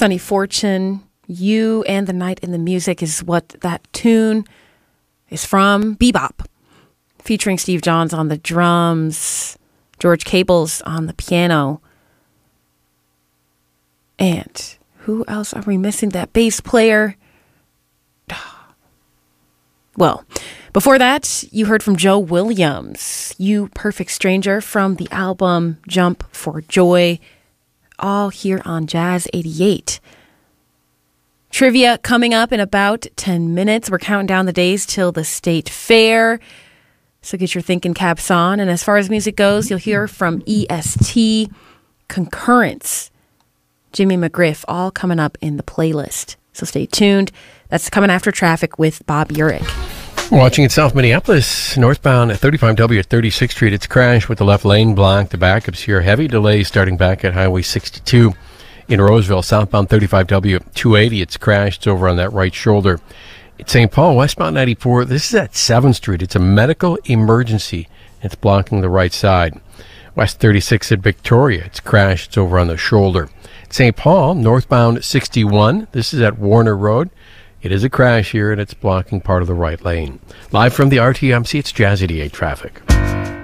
Sonny Fortune, You and the Night in the Music is what that tune is from. Bebop, featuring Steve Johns on the drums, George Cables on the piano. And who else are we missing? That bass player. Well, before that, you heard from Joe Williams, You Perfect Stranger, from the album Jump for Joy, all here on Jazz 88. Trivia coming up in about 10 minutes. We're counting down the days till the state fair, so get your thinking caps on. And as far as music goes, you'll hear from EST, Concurrence, Jimmy McGriff, all coming up in the playlist. So stay tuned. That's coming after Traffic with Bob Urich. Watching in South Minneapolis, northbound at 35W at 36th Street. It's crashed with the left lane blocked. The backups here. Heavy delays starting back at Highway 62 in Roseville. Southbound 35W at 280. It's crashed. It's over on that right shoulder. It's St. Paul, westbound 94. This is at 7th Street. It's a medical emergency. It's blocking the right side. West 36 at Victoria. It's crashed. It's over on the shoulder. St. Paul, northbound 61. This is at Warner Road. It is a crash here, and it's blocking part of the right lane. Live from the RTMC, it's Jazz 88 traffic.